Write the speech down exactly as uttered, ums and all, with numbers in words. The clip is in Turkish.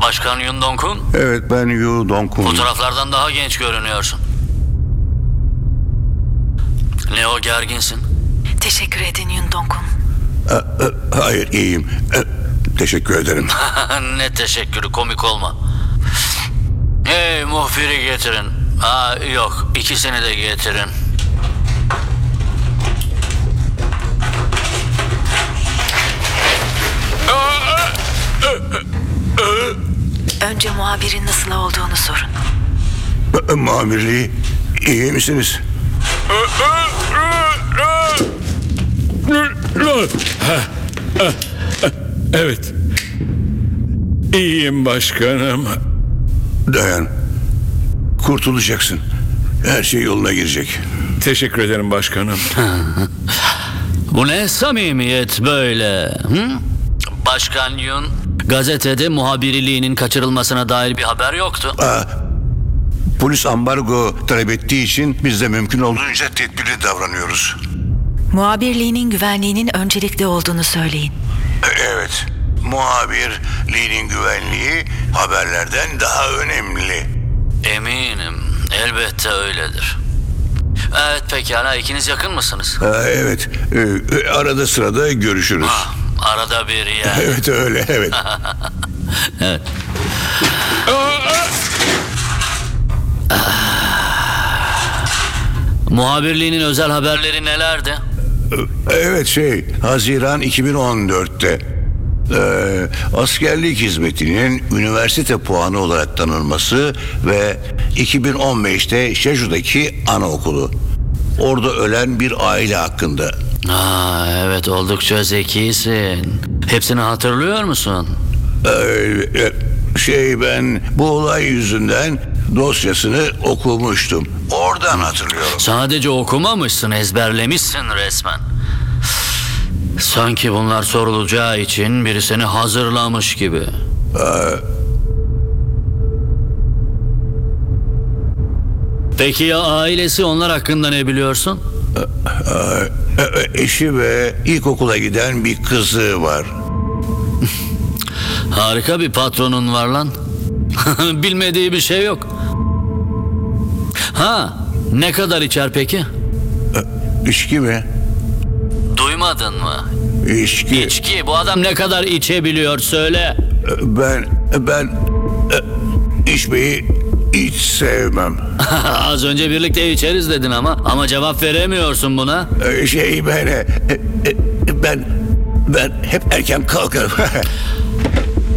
Başkan Yun Dong-kun? Evet, ben Yu Dong-kun. Fotoğraflardan daha genç görünüyorsun. Ne o, gerginsin? Teşekkür edin Yun Dong-kun. E, e, Hayır, iyiyim. E, Teşekkür ederim. Ne teşekkürü, komik olma. Hey, muhbiri getirin. Aa, yok, ikisini de getirin. Önce muhabirin nasıl olduğunu sorun. E, Muhabirliği, iyi misiniz? Evet. İyiyim başkanım. Dayan. Kurtulacaksın. Her şey yoluna girecek. Teşekkür ederim başkanım. Bu ne samimiyet böyle? Hı? Başkan Yun, gazetede muhabirliğinin kaçırılmasına dair bir haber yoktu. Aa, polis ambargo talep ettiği için biz de mümkün olduğunca tedbirli davranıyoruz. Muhabirliğinin güvenliğinin öncelikli olduğunu söyleyin. E, Evet. Muhabirliğinin güvenliği haberlerden daha önemli. Eminim, elbette öyledir. Evet, pekala, ikiniz yakın mısınız? Ha, evet. E, e, arada sırada görüşürüz. Ah, arada bir yani. Evet öyle, evet. Evet. Muhabirliğinin özel haberleri nelerdi? Evet şey, Haziran iki bin on dörtte ee, askerlik hizmetinin üniversite puanı olarak tanınması ve iki bin on beşte Jeju'daki anaokulu. Orada ölen bir aile hakkında. Aa, evet, oldukça zekisin. Hepsini hatırlıyor musun? Ee, şey ben bu olay yüzünden dosyasını okumuştum. Oradan hatırlıyorum. Sadece okumamışsın, ezberlemişsin resmen. Sanki bunlar sorulacağı için biri seni hazırlamış gibi. Peki ya ailesi, onlar hakkında ne biliyorsun? Ee, eşi ve ilkokula giden bir kızı var. Harika bir patronun var lan. Bilmediği bir şey yok. Ha, ne kadar içer peki? İçki mi? Duymadın mı? İçki. İçki, bu adam ne kadar içebiliyor söyle. Ben ben e, içmeyi hiç sevmem. Az önce birlikte içeriz dedin ama ama cevap veremiyorsun buna. E, Şey ben e, e, ben ben hep erken kalkarım.